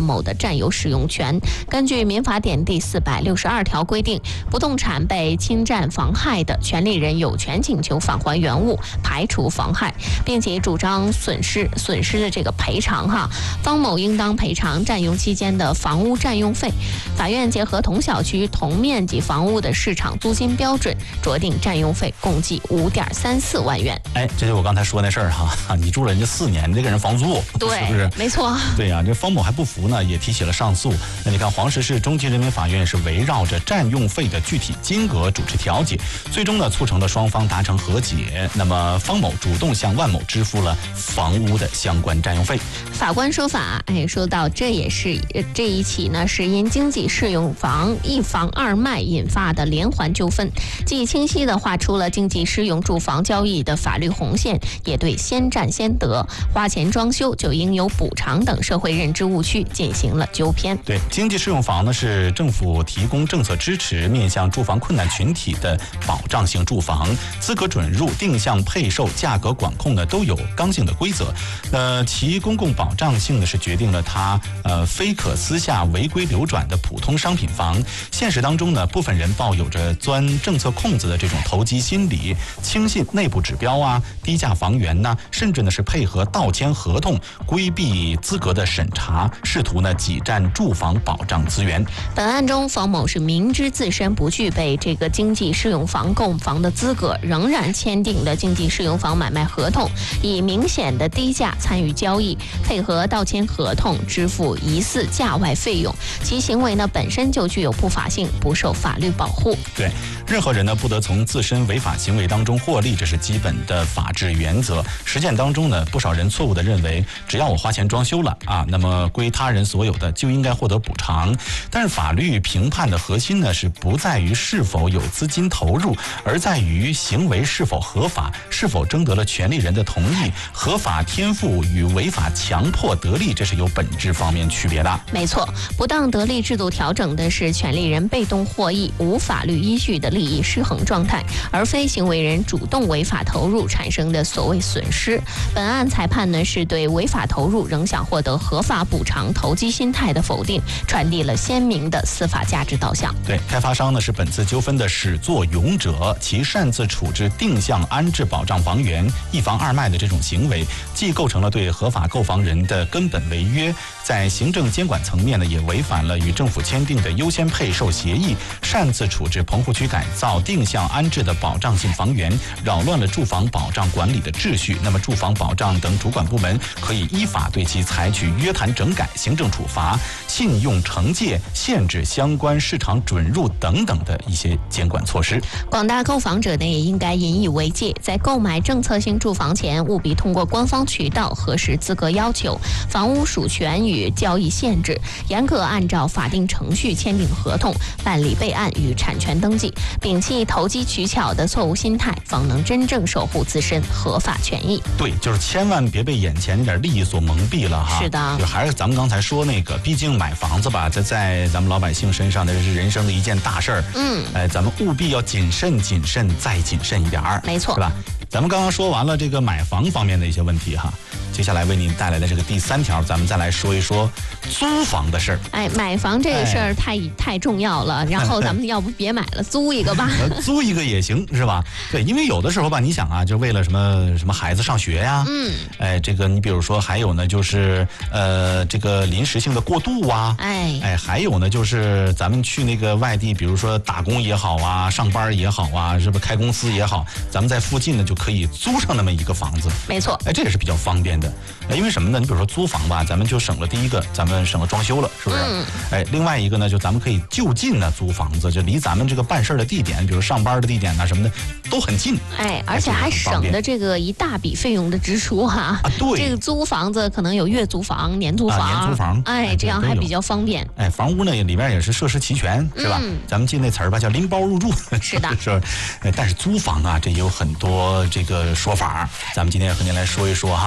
某的占有使用权。根据民法典第462条规定，不动产被侵占妨害的，权利人有权请求返还原物，排除妨害，并且主张损失的这个赔偿方某应当赔偿占用期间的房屋占用费。法院结合同小区同面积房屋的市场租金标准，酌定占用费共计5.34万元。 这就我刚才说那事儿你住了人家4年，这个人房租， 对， 是不是？ 没错。 对呀，这方某还不服呢，也提起了上诉。那你看，黄石市中级人民法院是围绕着占用费的具体金额主持调解，最终呢促成了双方达成和解。那么方某主动向万某支付了房屋的相关占用费。 法官说法，说到这也是这一起呢，是因经济适用房一房二卖引发的连环纠纷，既清晰地画出了经济适用住房交易的法律红线，也对先占先得、花钱装修就应有补偿等社会认知误区进行了纠偏。 对，经济适用房呢是政府提供政策支持面向住房困难群体的保障性住房，资格准入、定向配售、价格管控呢都有刚性的规则。其公共保障性呢是决定了它非可私下违规流转的普通商品房。现实当中呢，部分人抱有着钻政策空子的这种投机心理，轻信内部指标低价房源甚至呢是配合盗签合同，规避资格的审查，试图呢挤占住房保障资源。 本案中，方某是明知自身不具备这个经济适用房购房的资格，仍然签订了经济适用房买卖合同，以明显的低价参与交易，配合盗签合同支付疑似价外费用，其行为呢本身就具有不法性，不受法律保护。 对，任何人呢不得从自身违法行为当中获利，这是基本的法治原则。实践当中呢，不少人错误地认为，只要我花钱装修了那么归他人所有的就应该获得补偿。但是法律评判的核心呢，是不在于是否有资金投入，而在于行为是否合法，是否征得了权利人的同意。合法天赋与违法强迫得利，这是有本质方面区别的。 没错，不当得利制度调整的是权利人被动获益、无法律依据的利益失衡状态，而非行为人主动违法投入产生的所谓损失。本案裁判呢，是对违法投入仍想获得合法补偿投机心态的否定，传递了鲜明的司法价值导向。 对，开发商呢是本次纠纷的始作俑者，其擅自处置定向安置保障房源、一房二卖的这种行为，既构成了对合法购房人的根本违约，在行政监管层面呢，也违反了与政府签订的优先配售协议，擅自处置棚户区改造、定向安置的保障性房源，扰乱了住房保障管理的秩序。那么住房保障等主管部门可以依法对其采取约谈整改、行政处罚、信用惩戒、限制相关市场准入等等的一些监管措施。 广大购房者呢，也应该引以为戒，在购买政策性住房前，务必通过官方渠道核实资格要求、房屋属权与交易限制，严格按照法定程序签订合同、办理备案与产权登记，摒弃投机取巧的错误心态，方能真正守护自身合法权益。 对，就是千万别被眼前这点利益所蒙蔽了是的， 就还是咱们刚才说那个，毕竟买房子吧，在咱们老百姓身上，那是人生的一件大事儿。咱们务必要谨慎再谨慎一点儿， 没错， 是吧？咱们刚刚说完了这个买房方面的一些问题接下来为您带来的这个第3条，咱们再来说一说租房的事儿。 买房这个事儿太重要了，然后咱们要不别买了，租一个吧。 租一个也行，是吧？对，因为有的时候吧，你想就为了什么孩子上学呀，这个你比如说还有呢，就是这个临时性的过渡还有呢，就是咱们去那个外地，比如说打工也好上班也好是不是开公司也好，咱们在附近呢就可以租上那么一个房子。 没错， 这也是比较方便的。因为什么呢？你比如说租房吧，咱们就省了第一个，咱们省了装修了，是不是？另外一个呢，就咱们可以就近呢租房子，就离咱们这个办事的地点，比如上班的地点什么的都很近。 而且还省的这个一大笔费用的支出对， 这个租房子可能有月租房、年租房， 年租房， 这样还比较方便。 房屋呢里面也是设施齐全，是吧？咱们记那词儿吧，叫拎包入住。 是的， 是。但是租房这也有很多这个说法，咱们今天也和您来说一说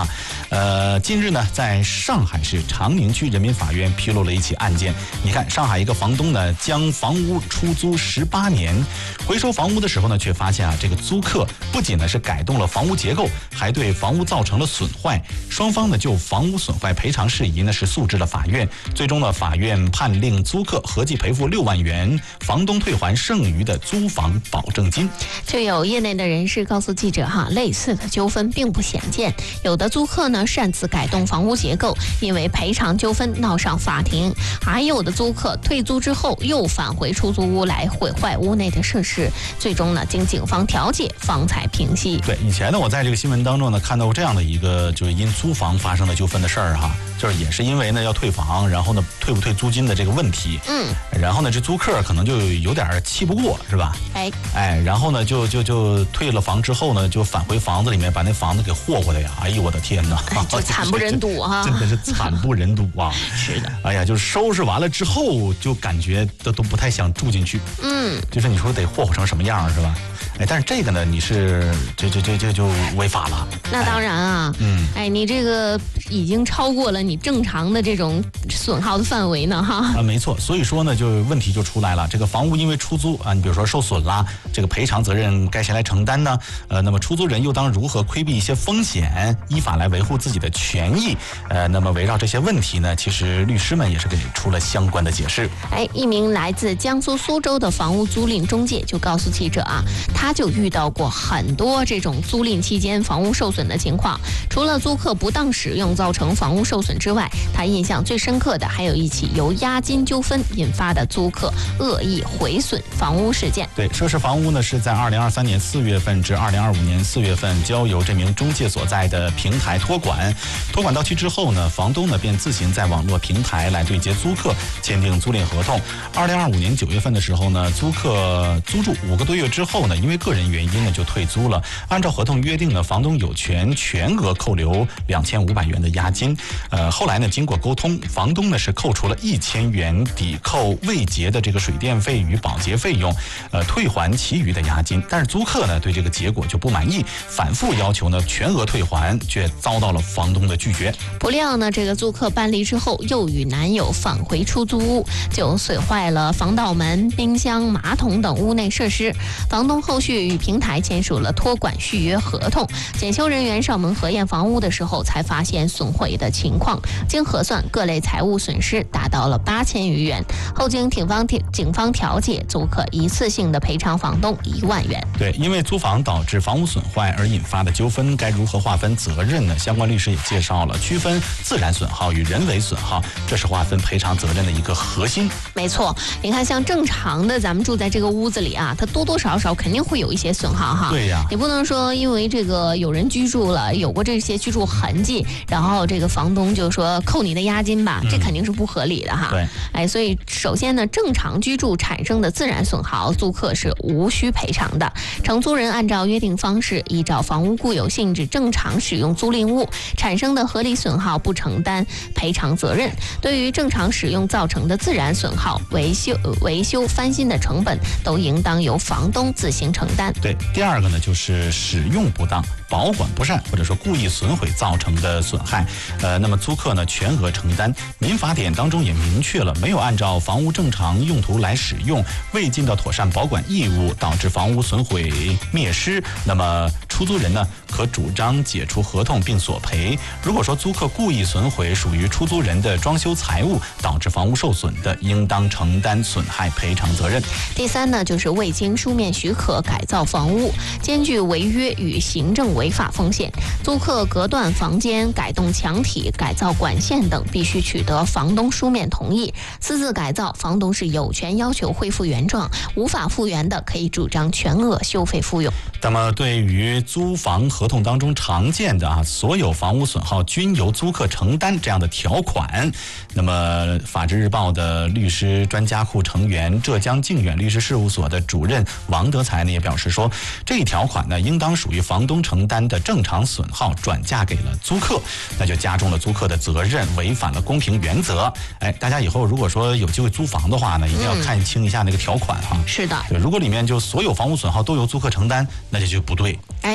近日呢，在上海市长宁区人民法院披露了一起案件。你看，上海一个房东呢，将房屋出租18年，回收房屋的时候呢，却发现这个租客不仅呢是改动了房屋结构，还对房屋造成了损坏。双方呢就房屋损坏赔偿事宜呢是诉至了法院。最终呢，法院判令租客合计赔付6万元，房东退还剩余的租房保证金。 就有业内的人士告诉记者类似的纠纷并不鲜见，有的租客呢擅自改动房屋结构，因为赔偿纠纷闹上法庭；还有的租客退租之后又返回出租屋来毁坏屋内的设施，最终呢经警方调解方才平息。 对，以前呢我在这个新闻当中呢看到过这样的一个就是因租房发生的纠纷的事儿就是也是因为呢要退房，然后呢退不退租金的这个问题，然后呢这租客可能就有点气不过，是吧？然后呢就退了房之后呢，就返回房子里面把那房子给霍霍的呀！哎呦我的天哪， 就惨不忍睹真的是惨不忍睹啊！ 是的， 哎呀，就是收拾完了之后，就感觉都不太想住进去。就是你说得霍霍成什么样是吧？但是这个呢，你是这就违法了。 那当然啊，你这个已经超过了你正常的这种损耗的范围呢， 没错。所以说呢，就问题就出来了。这个房屋因为出租你比如说受损啦，这个赔偿责任该谁来承担呢？那么出租人又当如何规避一些风险，依法来维护自己的权益？那么围绕这些问题呢，其实律师们也是给出了相关的解释。 一名来自江苏苏州的房屋租赁中介就告诉记者他就遇到过很多这种租赁期间房屋受损的情况。除了租客不当使用造成房屋受损之外，他印象最深刻的还有一起由押金纠纷引发的租客恶意毁损房屋事件。 对，涉事房屋呢是在2023年4月份至2025年4月份交由这名中介所在的平台托管。托管到期之后呢，房东呢便自行在网络平台来对接租客，签订租赁合同。2025年9月份的时候呢，租客租住5个多月之后呢，因为个人原因呢就退租了。按照合同约定呢，房东有权全额扣留2500元的押金。后来呢，经过沟通，房东呢是扣除了1000元抵扣未结的这个水电费与保洁费用，退还其余的押金。但是租客呢对这个结果就不满意，反复要求呢全额退还，却遭到了房东的拒绝。 不料呢，这个租客搬离之后又与男友返回出租屋，就损坏了防盗门、冰箱、马桶等屋内设施。房东后续与平台签署了托管续约合同。检修人员上门核验房屋的时候，才发现损毁的情况。经核算，各类财物损失达到了8000余元。后经警方调解，租客一次性的赔偿房东1万元。 对，因为租房导致房屋损坏而引发的纠纷，该如何划分责任呢？相关律师也介绍了区分自然损耗与人为损耗，这是划分赔偿责任的一个核心。 没错，你看像正常的咱们住在这个屋子里它多多少少肯定会有一些损耗对呀， 你不能说因为这个有人居住了，有过这些居住痕迹，然后这个房东就说扣你的押金吧，这肯定是不合理的对， 所以首先呢，正常居住产生的自然损耗，租客是无需赔偿的。承租人按照约定方式，依照房屋固有性质正常使用租赁物，产生的合理损耗不承担赔偿责任。对于正常使用造成的自然损耗，维修翻新的成本都应当由房东自行承担。 对，第二个呢就是使用不当、保管不善或者说故意损毁造成的损害，那么租客呢全额承担。民法典当中也明确了，没有按照房屋正常用途来使用，未尽到妥善保管义务，导致房屋损毁灭失，那么出租人呢可主张解除合同并索赔。如果说租客故意损毁属于出租人的装修财物，导致房屋受损的，应当承担损害赔偿责任。 第三呢，就是未经书面许可改造房屋，兼具违约与行政违法风险。租客隔断房间、改动墙体、改造管线等，必须取得房东书面同意。私自改造，房东是有权要求恢复原状，无法复原的，可以主张全额修费复用。 那么对于租房合同当中常见的所有房屋损耗均由租客承担这样的条款，那么法制日报的律师专家库成员、浙江靖远律师事务所的主任王德才呢也表示说，这一条款呢应当属于房东承担的正常损耗转嫁给了租客，那就加重了租客的责任，违反了公平原则。大家以后如果说有机会租房的话呢，一定要看清一下那个条款是的， 对，如果里面就所有房屋损耗都由租客承担，那就不对。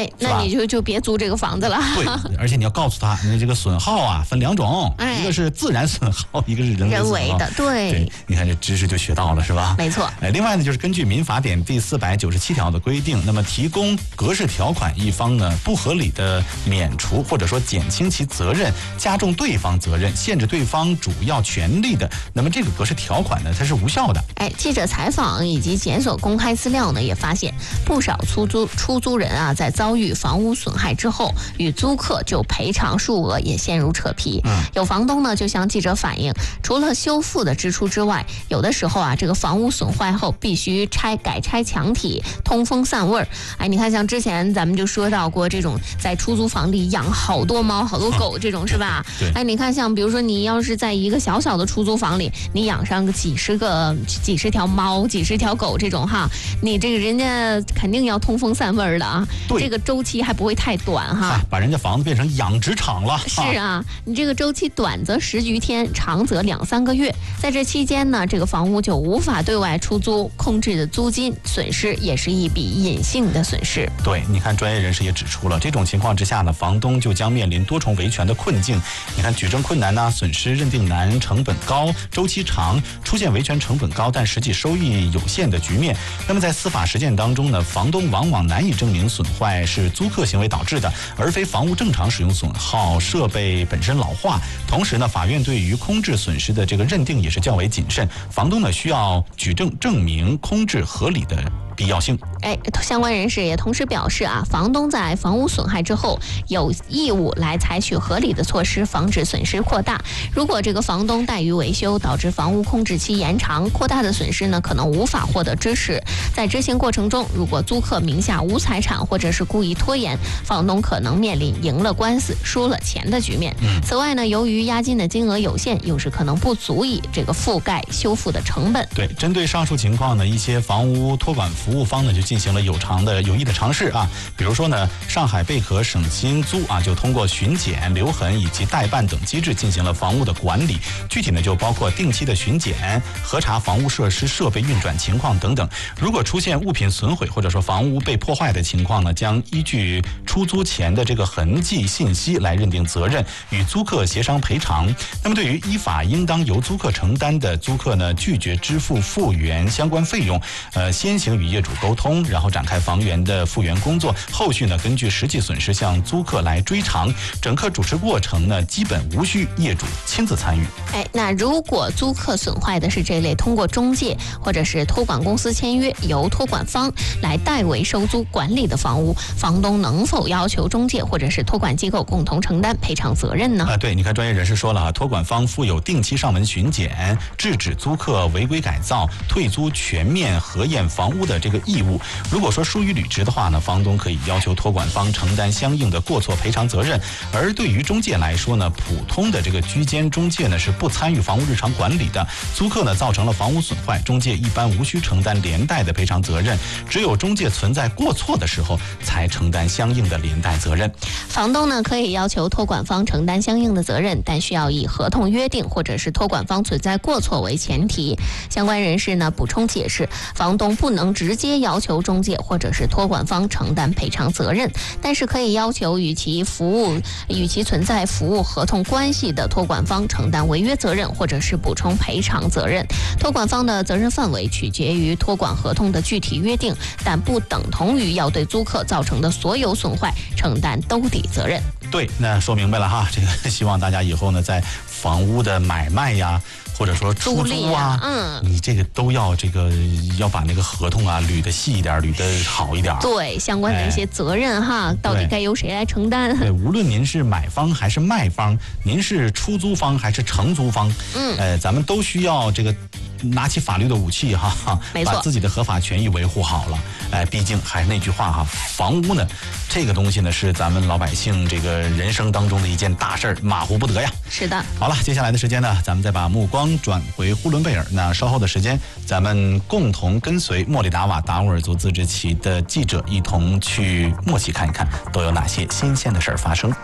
哎，那你就别租这个房子了。 对，而且你要告诉他，你这个损耗啊分2种，一个是自然损耗，一个是人为的。对，你看这知识就学到了，是吧？ 没错。 另外呢，就是根据民法典第497条的规定，那么提供格式条款一方呢，不合理的免除或者说减轻其责任，加重对方责任，限制对方主要权利的，那么这个格式条款呢，它是无效的。 记者采访以及检索公开资料呢，也发现不少出租人啊，在遭遇房屋损害之后，与租客就赔偿数额也陷入扯皮。有房东呢就向记者反映，除了修复的支出之外，有的时候啊，这个房屋损坏后必须改拆墙体，通风散味儿。你看像之前咱们就说到过这种在出租房里养好多猫好多狗这种，是吧？ 对。 你看像比如说你要是在一个小小的出租房里，你养上个几十条猫几十条狗这种哈，你这个人家肯定要通风散味儿的啊。 对， 这个周期还不会太短哈。 把人家房子变成养殖场了。 是啊，你这个周期短则10余天，长则2、3个月。在这期间呢，这个房屋就无法对外出租，空置的租金损失也是一笔隐性的损失。 对，你看专业人士也指出了，这种情况之下呢，房东就将面临多重维权的困境。你看举证困难呢，损失认定难，成本高，周期长，出现维权成本高但实际收益有限的局面。那么在司法实践当中呢，房东往往难以证明损坏是租客行为导致的，而非房屋正常使用损耗、设备本身老化。同时呢，法院对于空置损失的这个认定也是较为谨慎，房东呢需要举证证明空置合理的必要性。 相关人士也同时表示啊，房东在房屋损害之后有义务来采取合理的措施，防止损失扩大。如果这个房东怠于维修，导致房屋空置期延长，扩大的损失呢可能无法获得支持。在执行过程中，如果租客名下无财产或者是故意拖延，房东可能面临赢了官司输了钱的局面。此外呢，由于押金的金额有限，有时可能不足以这个覆盖修复的成本。 对，针对上述情况呢，一些房屋托管服务方呢就进行了有益的尝试啊。比如说呢，上海贝壳省心租啊，就通过巡检、留痕以及代办等机制进行了房屋的管理。具体呢就包括定期的巡检、核查房屋设施设备运转情况等等。如果出现物品损毁或者说房屋被破坏的情况呢，将依据出租前的这个痕迹信息来认定责任，与租客协商赔偿。那么对于依法应当由租客承担的，租客呢拒绝支付复原相关费用，先行与业主沟通，然后展开房源的复原工作，后续呢根据实际损失向租客来追偿。整个主持过程呢基本无需业主亲自参与。 那如果租客损坏的是这类通过中介或者是托管公司签约，由托管方来代为收租管理的房屋，房东能否要求中介或者是托管机构共同承担赔偿责任呢？ 对，你看专业人士说了，托管方负有定期上门巡检、制止租客违规改造、退租全面核验房屋的这个义务。如果说疏于履职的话呢，房东可以要求托管方承担相应的过错赔偿责任。而对于中介来说呢，普通的这个居间中介呢是不参与房屋日常管理的，租客呢造成了房屋损坏，中介一般无需承担连带的赔偿责任，只有中介存在过错的时候才承担相应的连带责任。 房东呢可以要求托管方承担相应的责任，但需要以合同约定或者是托管方存在过错为前提。相关人士呢补充解释，房东不能直接要求中介或者是托管方承担赔偿责任，但是可以要求与其存在服务合同关系的托管方承担违约责任或者是补充赔偿责任。托管方的责任范围取决于托管合同的具体约定，但不等同于要对租客造成的所有损坏承担兜底责任。 对，那说明白了哈，这个希望大家以后呢在房屋的买卖呀，或者说出租啊，你这个都要把那个合同啊捋得细一点，捋得好一点。对， 相关的一些责任哈，到底该由谁来承担？ 对，无论您是买方还是卖方，您是出租方还是承租方，咱们都需要拿起法律的武器哈， 没错， 把自己的合法权益维护好了。毕竟还是那句话哈，房屋呢，这个东西呢是咱们老百姓这个人生当中的一件大事儿，马虎不得呀。 是的。 好了，接下来的时间呢，咱们再把目光转回呼伦贝尔。那稍后的时间，咱们共同跟随莫里达瓦达斡尔族自治旗的记者一同去默契看一看，都有哪些新鲜的事儿发生。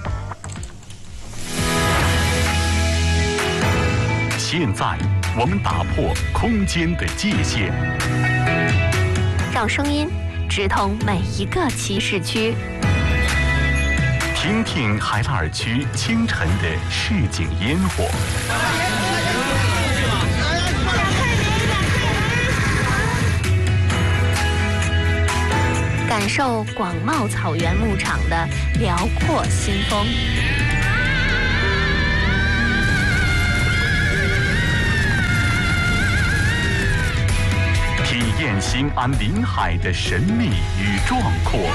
现在我们打破空间的界限， 让声音直通每一个骑士区。 听听海拉尔区清晨的市井烟火， 感受广袤草原牧场的辽阔新风。 体验兴安临海的神秘与壮阔。